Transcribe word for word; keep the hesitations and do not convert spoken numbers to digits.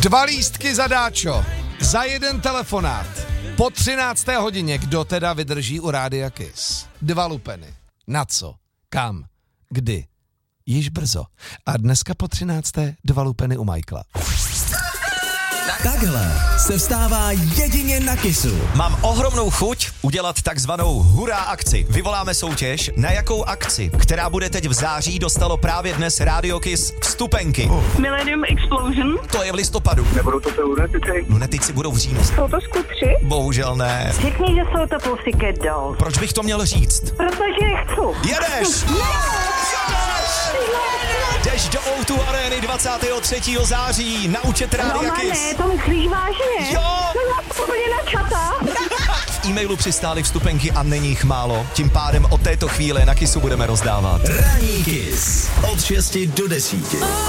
Dva lístky za dáčo, za jeden telefonát. Po třinácté hodině, kdo teda vydrží u Rádia Kiss? Dva lupeny. Na co? Kam? Kdy? Již brzo. A dneska po třinácté dva lupeny u Michaela. Takhle se vstává jedině na Kissu. Mám ohromnou chuť udělat takzvanou hurá akci. Vyvoláme soutěž, na jakou akci, která bude teď v září, dostalo právě dnes Radio Kiss vstupenky. Oh. Millennium Explosion. To je v listopadu. Nebudou to ty lunetici? Lunetici budou v říjnu. Jsou to skutři? Bohužel ne. Řekni, že jsou to Pussycat Dolls. Proč bych to měl říct? Protože je chci. Jedeš! Jdeš do ó dva Areny dvacátého třetího září na účet Rádia Kiss. Ne, to myslíš vážně? Jo! To úplně na čata. V e-mailu přistály vstupenky a není jich málo. Tím pádem od této chvíle na Kissu budeme rozdávat. Ranní Kiss od šesti do desíti.